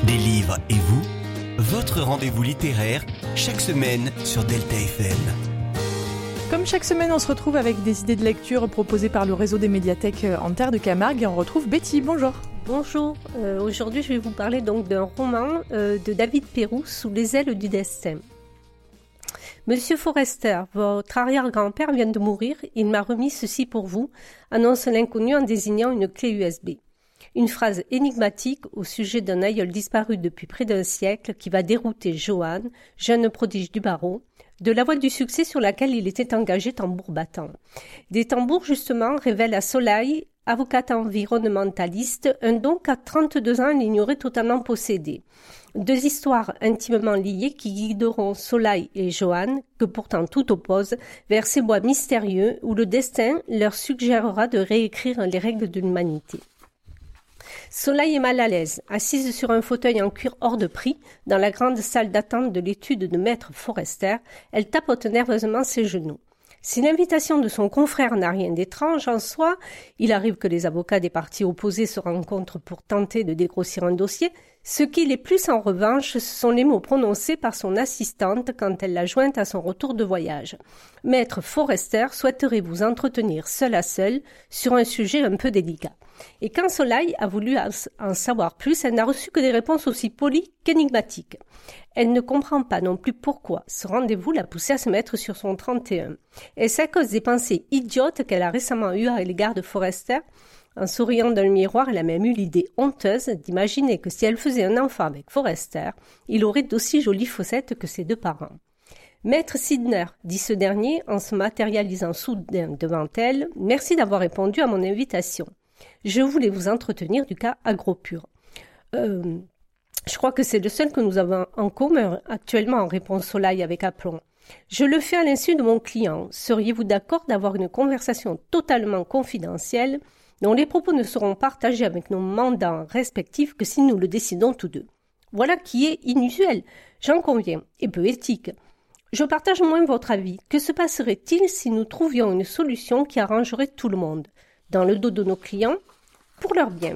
Des livres et vous, votre rendez-vous littéraire chaque semaine sur Delta FM. Comme chaque semaine, on se retrouve avec des idées de lecture proposées par le réseau des médiathèques en terre de Camargue et on retrouve Betty. Bonjour. Bonjour, aujourd'hui je vais vous parler donc d'un roman de David Péroux, Sous les ailes du destin. Monsieur Forester, votre arrière-grand-père vient de mourir, il m'a remis ceci pour vous, annonce l'inconnu en désignant une clé USB. Une phrase énigmatique au sujet d'un aïeul disparu depuis près d'un siècle qui va dérouter Johan, jeune prodige du barreau, de la voie du succès sur laquelle il était engagé tambour battant. Des tambours, justement, révèlent à Soleil, avocate environnementaliste, un don qu'à 32 ans elle ignorait totalement posséder. Deux histoires intimement liées qui guideront Soleil et Johan, que pourtant tout oppose, vers ces bois mystérieux où le destin leur suggérera de réécrire les règles de l'humanité. Soleil est mal à l'aise, assise sur un fauteuil en cuir hors de prix, dans la grande salle d'attente de l'étude de Maître Forester, elle tapote nerveusement ses genoux. Si l'invitation de son confrère n'a rien d'étrange en soi, il arrive que les avocats des parties opposées se rencontrent pour tenter de dégrossir un dossier, ce qui l'est plus en revanche, ce sont les mots prononcés par son assistante quand elle l'a jointe à son retour de voyage. Maître Forester souhaiterait vous entretenir seul à seul sur un sujet un peu délicat. Et quand Soleil a voulu en savoir plus, elle n'a reçu que des réponses aussi polies qu'énigmatiques. Elle ne comprend pas non plus pourquoi ce rendez-vous l'a poussée à se mettre sur son 31. Est-ce à cause des pensées idiotes qu'elle a récemment eues à l'égard de Forester? En souriant dans le miroir, elle a même eu l'idée honteuse d'imaginer que si elle faisait un enfant avec Forester, il aurait d'aussi jolies fossettes que ses deux parents. Maître Sidner, dit ce dernier en se matérialisant soudain devant elle, « Merci d'avoir répondu à mon invitation. Je voulais vous entretenir du cas Agropur. Je crois que c'est le seul que nous avons en commun actuellement, répond Soleil avec aplomb. Je le fais à l'insu de mon client. Seriez-vous d'accord d'avoir une conversation totalement confidentielle dont les propos ne seront partagés avec nos mandants respectifs que si nous le décidons tous deux? Voilà qui est inusuel, j'en conviens, et peu éthique. Je partage moins votre avis. Que se passerait-il si nous trouvions une solution qui arrangerait tout le monde, dans le dos de nos clients, pour leur bien?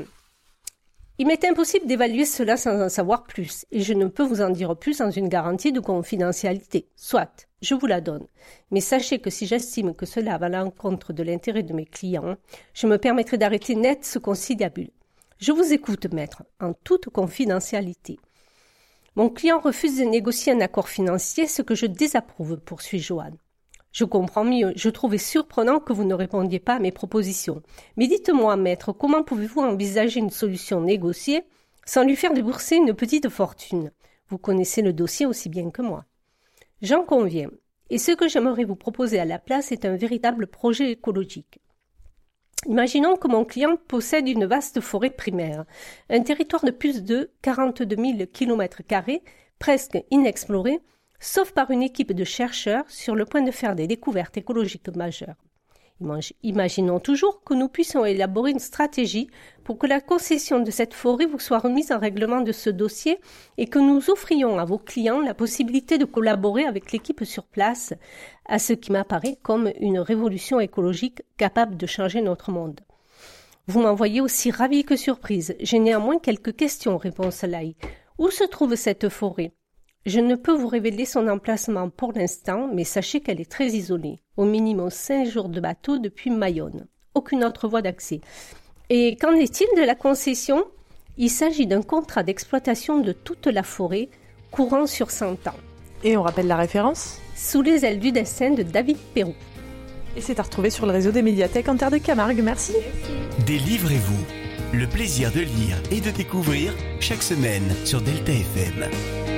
Il m'est impossible d'évaluer cela sans en savoir plus, et je ne peux vous en dire plus sans une garantie de confidentialité. Soit, je vous la donne. Mais sachez que si j'estime que cela va à l'encontre de l'intérêt de mes clients, je me permettrai d'arrêter net ce conciliabule. Je vous écoute, maître, en toute confidentialité. Mon client refuse de négocier un accord financier, ce que je désapprouve, poursuit Johan. Je comprends mieux, je trouvais surprenant que vous ne répondiez pas à mes propositions. Mais dites-moi, maître, comment pouvez-vous envisager une solution négociée sans lui faire débourser une petite fortune? Vous connaissez le dossier aussi bien que moi. J'en conviens. Et ce que j'aimerais vous proposer à la place est un véritable projet écologique. Imaginons que mon client possède une vaste forêt primaire, un territoire de plus de 42 000 km², presque inexploré, sauf par une équipe de chercheurs sur le point de faire des découvertes écologiques majeures. Imaginons toujours que nous puissions élaborer une stratégie pour que la concession de cette forêt vous soit remise en règlement de ce dossier et que nous offrions à vos clients la possibilité de collaborer avec l'équipe sur place à ce qui m'apparaît comme une révolution écologique capable de changer notre monde. Vous m'en voyez aussi ravi que surprise. J'ai néanmoins quelques questions, répond Soleil. Où se trouve cette forêt? Je ne peux vous révéler son emplacement pour l'instant, mais sachez qu'elle est très isolée. Au minimum 5 jours de bateau depuis Mayonne. Aucune autre voie d'accès. Et qu'en est-il de la concession? Il s'agit d'un contrat d'exploitation de toute la forêt, courant sur 100 ans. Et on rappelle la référence? Sous les ailes du destin de David Péroux. Et c'est à retrouver sur le réseau des médiathèques en terre de Camargue. Merci. Délivrez-vous. Le plaisir de lire et de découvrir chaque semaine sur Delta FM.